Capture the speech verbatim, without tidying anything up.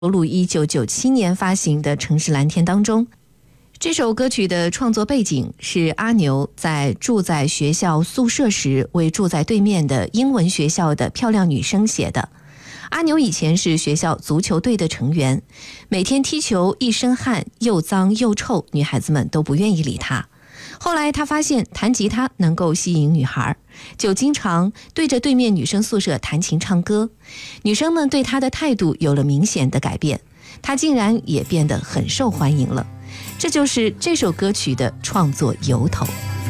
录一九九七年发行的《城市蓝天》当中。这首歌曲的创作背景是阿牛在住在学校宿舍时，为住在对面的英文学校的漂亮女生写的。阿牛以前是学校足球队的成员，每天踢球一身汗，又脏又臭，女孩子们都不愿意理他。后来他发现弹吉他能够吸引女孩，就经常对着对面女生宿舍弹琴唱歌，女生们对他的态度有了明显的改变，他竟然也变得很受欢迎了。这就是这首歌曲的创作由头。